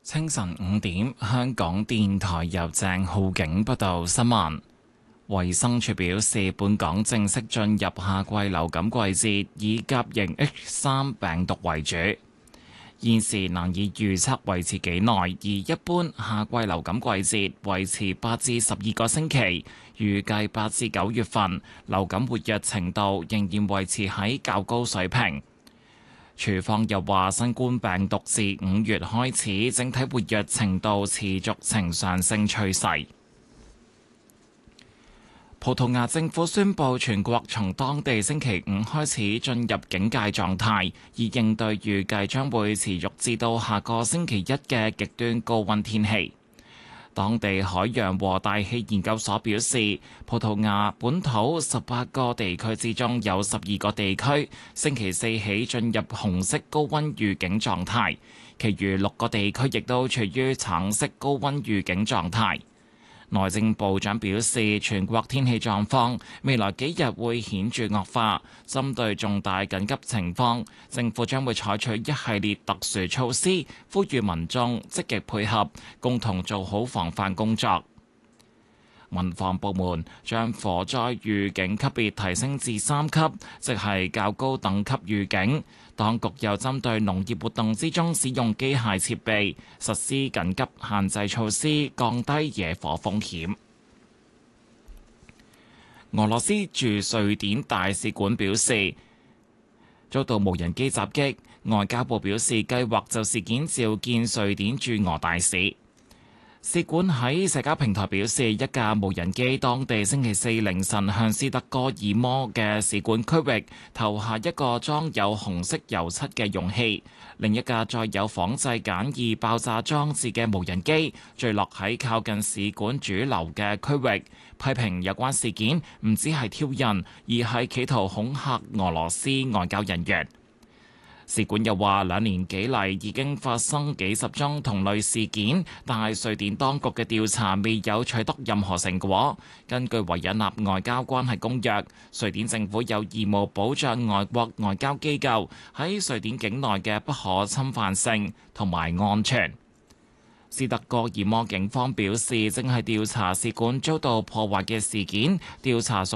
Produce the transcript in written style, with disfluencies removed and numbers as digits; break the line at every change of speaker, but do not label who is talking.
清晨5點，香港電台由鄭浩景報道新聞。衛生署表示，本港正式進入夏季流感季節，以甲型 H3 病毒為主。現時難以預測維持幾耐，而一般夏季流感季節維持8至12個星期，預計8至9月份流感活躍程度仍然維持喺較高水平。署方又話，新冠病毒自5月開始，整體活躍程度持續呈上升趨勢。葡萄牙政府宣布，全國從當地星期5開始進入警戒狀態，以應對預計將會持續至到下個星期一嘅極端高溫天氣。當地海洋和大氣研究所表示，葡萄牙本土18個地區之中有12個地區星期四起進入紅色高溫預警狀態，其餘6個地區亦都處於橙色高溫預警狀態。內政部長表示，全國天氣狀況未來幾日會顯著惡化，針對重大緊急情況，政府將會採取一系列特殊措施，呼籲民眾積極配合，共同做好防範工作。民防部門將火災預警級別提升至3級，即係較高等級預警。當局又針對農業活動之中使用機械設備，實施緊急限制措施，降低野火風險。俄羅斯駐瑞典大使館表示，遭到無人機襲擊，外交部表示計劃就事件召見瑞典駐俄大使。使館喺社交平台表示，一架無人機當地星期四凌晨向斯德哥爾摩嘅使館區域投下一個裝有紅色油漆嘅容器，另一架載有仿製簡易爆炸裝置嘅無人機墜落喺靠近使館主樓嘅區域，批評有關事件唔只係挑釁，而係企圖恐嚇俄羅斯外交人員。使館又話，2年幾嚟已經發生幾十宗同類事件，但係瑞典當局嘅調查未有取得任何成果。根據維也納外交關係公約，瑞典政府有義務保障外國外交機構喺瑞典境內嘅不可侵犯性同埋安全。斯德哥爾摩警方表示，正係調查使館遭到破壞嘅事件，調查屬